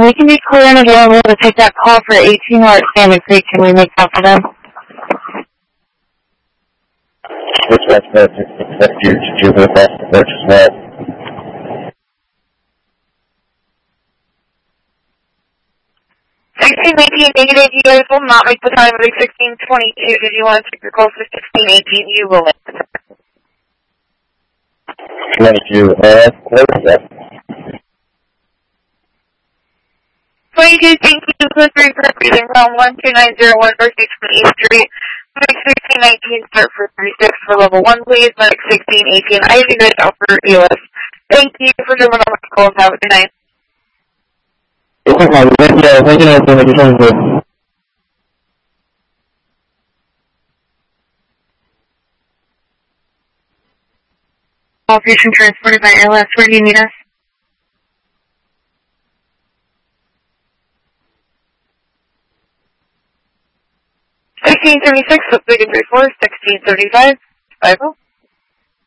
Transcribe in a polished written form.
We can be clear and available to take that call for 18 or at Standard Creek. Can we make that for them? Dispatch that you to Jupiter Cross the purchase well. -18, you guys will not make the time of 16:22. Did you want to take your call for 16:18? You will make the time. 22, what is that? 22, thank you for repeating from 12901 North 68th Street. Medic 1619, start for 36 for level 1, please. Medic 1618, I have you guys out for EOS. Thank you for doing all my calls. Have a good night. All patient transported by ALS. Where do you need us? 1676, so 334, 1675, 50.